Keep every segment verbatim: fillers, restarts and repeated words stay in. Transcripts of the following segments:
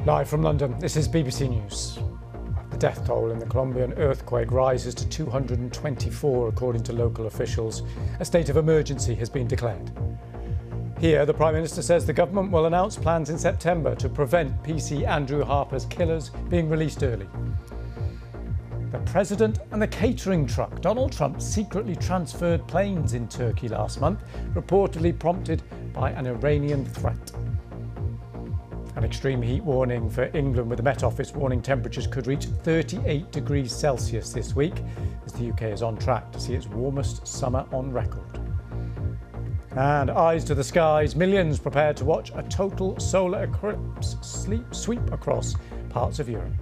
Live from London, this is B B C News. The death toll in the Colombian earthquake rises to two hundred twenty-four, according to local officials. A state of emergency has been declared. Here, the Prime Minister says the government will announce plans in September to prevent P C Andrew Harper's killers being released early. The President and the catering truck. Donald Trump secretly transferred planes in Turkey last month, reportedly prompted by an Iranian threat. An extreme heat warning for England, with the Met Office warning temperatures could reach thirty-eight degrees Celsius this week, as the U K is on track to see its warmest summer on record. And eyes to the skies, millions prepared to watch a total solar eclipse sleep, sweep across parts of Europe.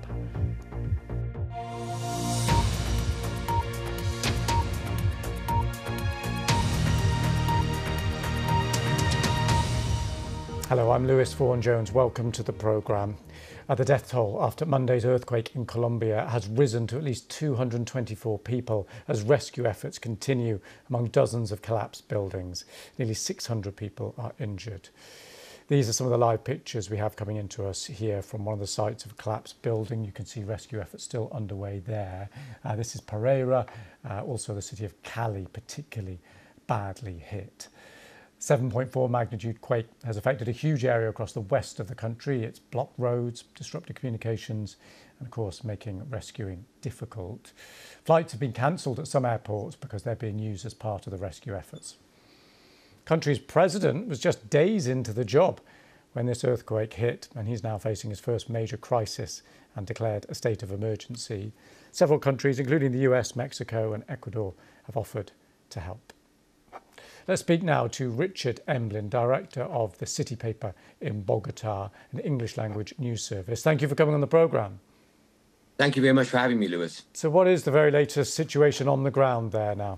Hello, I'm Lewis Vaughan-Jones. Welcome to the programme. Uh, the death toll after Monday's earthquake in Colombia has risen to at least two hundred twenty-four people as rescue efforts continue among dozens of collapsed buildings. Nearly six hundred people are injured. These are some of the live pictures we have coming into us here from one of the sites of a collapsed building. You can see rescue efforts still underway there. Uh, this is Pereira, uh, also the city of Cali, particularly badly hit. seven point four magnitude quake has affected a huge area across the west of the country. It's blocked roads, disrupted communications, and of course making rescuing difficult. Flights have been cancelled at some airports because they're being used as part of the rescue efforts. The country's president was just days into the job when this earthquake hit, and he's now facing his first major crisis and declared a state of emergency. Several countries, including the U S, Mexico and Ecuador, have offered to help. Let's speak now to Richard Emblin, director of the City Paper in Bogota, an English language news service. Thank you for coming on the programme. Thank you very much for having me, Lewis. So what is the very latest situation on the ground there now?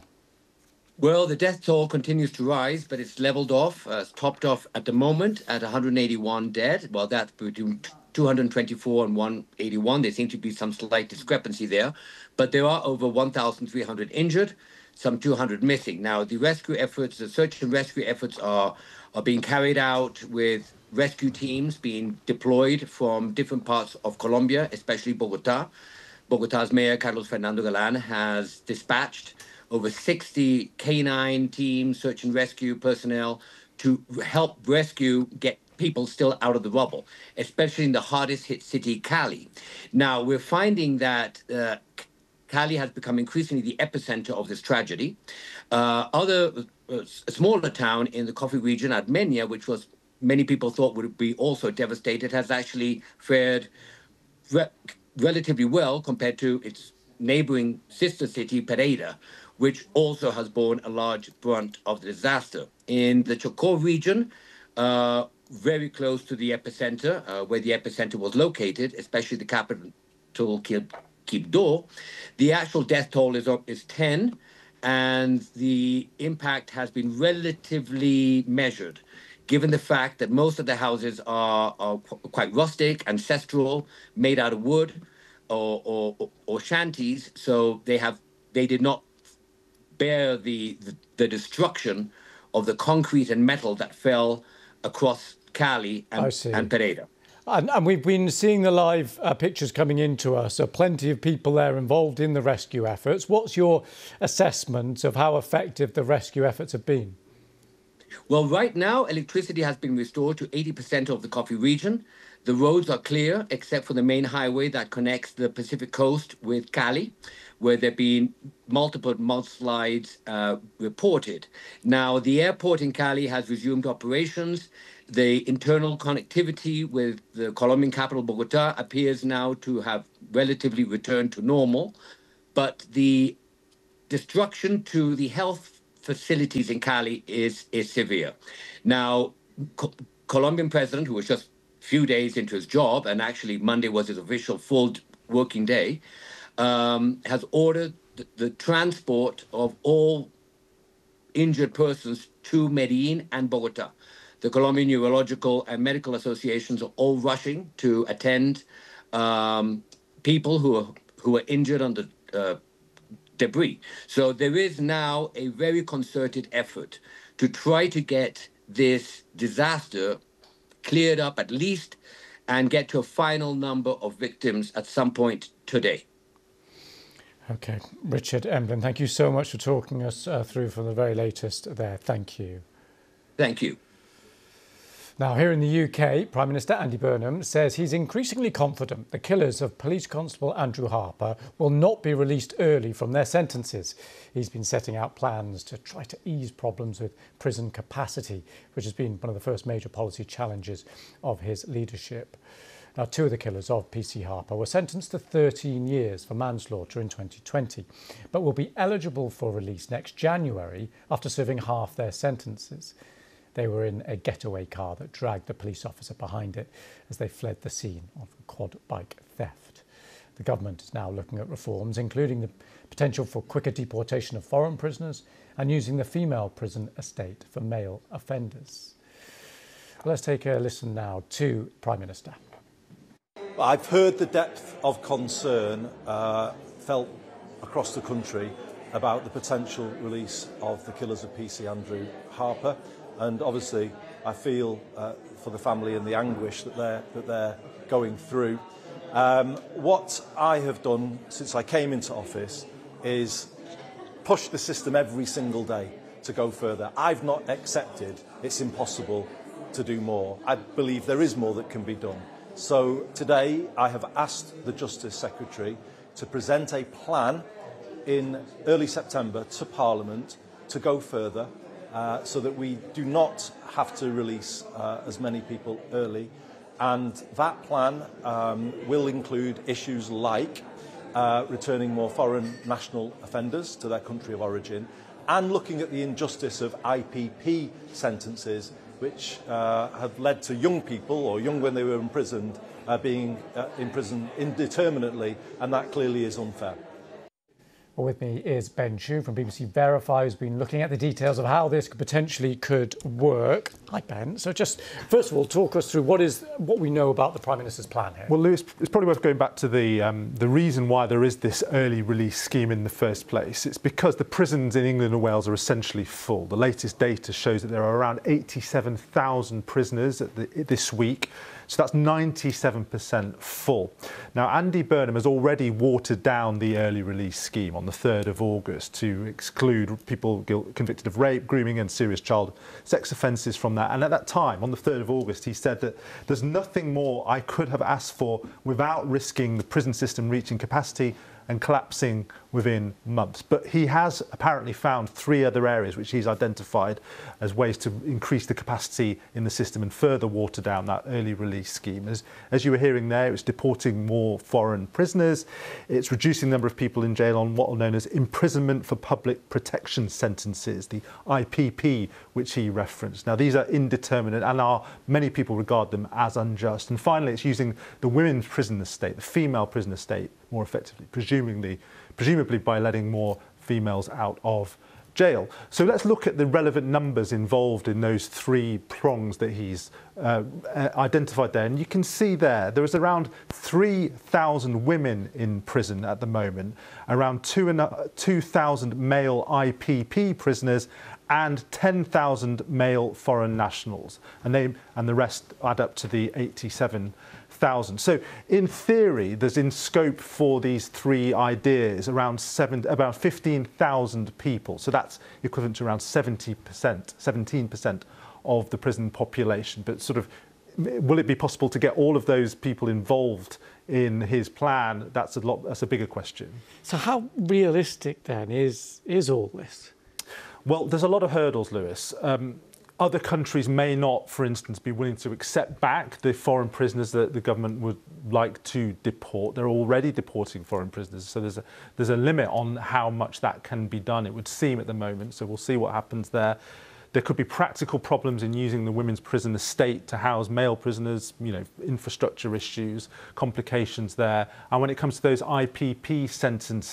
Well, the death toll continues to rise, but it's levelled off, uh, it's topped off at the moment at one hundred eighty-one dead. Well, that's between two hundred twenty-four and one hundred eighty-one. There seems to be some slight discrepancy there, but there are over one thousand three hundred injured, some two hundred missing. Now, the rescue efforts, the search and rescue efforts are, are being carried out with rescue teams being deployed from different parts of Colombia, especially Bogota. Bogota's mayor, Carlos Fernando Galán, has dispatched over sixty K nine teams, search and rescue personnel to help rescue, get people still out of the rubble, especially in the hardest hit city, Cali. Now, we're finding that uh, Cali has become increasingly the epicenter of this tragedy. Uh, other, uh, a smaller town in the coffee region, Armenia, which was many people thought would be also devastated, has actually fared re- relatively well compared to its neighboring sister city, Pereira, which also has borne a large brunt of the disaster. In the Chocó region, uh, very close to the epicenter, uh, where the epicenter was located, especially the capital, Quibdó, the actual death toll is, is ten, and the impact has been relatively measured, given the fact that most of the houses are, are qu- quite rustic, ancestral, made out of wood or, or, or shanties, so they have they did not bear the, the, the destruction of the concrete and metal that fell across Cali and, and Pereira. And, and we've been seeing the live uh, pictures coming into us, so plenty of people there involved in the rescue efforts. What's your assessment of how effective the rescue efforts have been? Well, right now, electricity has been restored to eighty percent of the coffee region. The roads are clear, except for the main highway that connects the Pacific coast with Cali, where there have been multiple mudslides uh, reported. Now, the airport in Cali has resumed operations. The internal connectivity with the Colombian capital, Bogota, appears now to have relatively returned to normal. But the destruction to the health facilities in Cali is, is severe. Now, Co- Colombian president, who was just a few days into his job, and actually Monday was his official full working day, um, has ordered the, the transport of all injured persons to Medellin and Bogota. The Colombian Neurological and Medical Associations are all rushing to attend um, people who are, who are injured under uh, debris. So there is now a very concerted effort to try to get this disaster cleared up, at least and get to a final number of victims at some point today. OK, Richard Emblin, thank you so much for talking us uh, through from the very latest there. Thank you. Thank you. Now, here in the U K, Prime Minister Andy Burnham says he's increasingly confident the killers of Police Constable Andrew Harper will not be released early from their sentences. He's been setting out plans to try to ease problems with prison capacity, which has been one of the first major policy challenges of his leadership. Now, two of the killers of P C Harper were sentenced to thirteen years for manslaughter in twenty twenty, but will be eligible for release next January after serving half their sentences. They were in a getaway car that dragged the police officer behind it as they fled the scene of a quad bike theft. The government is now looking at reforms, including the potential for quicker deportation of foreign prisoners and using the female prison estate for male offenders. Let's take a listen now to Prime Minister. I've heard the depth of concern uh, felt across the country about the potential release of the killers of P C Andrew Harper. And obviously, I feel uh, for the family and the anguish that they're, that they're going through. Um, what I have done since I came into office is push the system every single day to go further. I've not accepted it's impossible to do more. I believe there is more that can be done. So today, I have asked the Justice Secretary to present a plan in early September to Parliament to go further. Uh, so that we do not have to release uh, as many people early. And that plan um, will include issues like uh, returning more foreign national offenders to their country of origin and looking at the injustice of I P P sentences, which uh, have led to young people, or young when they were imprisoned, uh, being uh, imprisoned indeterminately, and that clearly is unfair. Well, with me is Ben Chu from B B C Verify, who's been looking at the details of how this potentially could work. Hi, Ben. So just, first of all, talk us through what is what we know about the Prime Minister's plan here. Well, Lewis, it's probably worth going back to the, um, the reason why there is this early release scheme in the first place. It's because the prisons in England and Wales are essentially full. The latest data shows that there are around eighty-seven thousand prisoners at the, this week. So that's ninety-seven percent full. Now, Andy Burnham has already watered down the early release scheme on the third of August to exclude people convicted of rape, grooming and serious child sex offences from that. And at that time, on the third of August, he said that there's nothing more I could have asked for without risking the prison system reaching capacity and collapsing within months. But he has apparently found three other areas which he's identified as ways to increase the capacity in the system and further water down that early release scheme. As, as you were hearing there, it's deporting more foreign prisoners, it's reducing the number of people in jail on what are known as imprisonment for public protection sentences, the I P P, which he referenced. Now, these are indeterminate and are, many people regard them as unjust. And finally, it's using the women's prison estate, the female prison estate, more effectively, presumably, presumably by letting more females out of jail. So let's look at the relevant numbers involved in those three prongs that he's uh, identified there. And you can see there, there is around three thousand women in prison at the moment, around two thousand male I P P prisoners and ten thousand male foreign nationals. And, they, and the rest add up to the eighty-seven thousand. So in theory, there's in scope for these three ideas around seven, about fifteen thousand people. So that's equivalent to around seventy percent, seventeen percent of the prison population. But sort of, will it be possible to get all of those people involved in his plan? That's a lot. That's a bigger question. So how realistic then is is all this? Well, there's a lot of hurdles, Lewis. Um, Other countries may not, for instance, be willing to accept back the foreign prisoners that the government would like to deport. They're already deporting foreign prisoners, so there's a, there's a limit on how much that can be done, it would seem at the moment, so we'll see what happens there. There could be practical problems in using the women's prison estate to house male prisoners, you know, infrastructure issues, complications there. And when it comes to those I P P sentence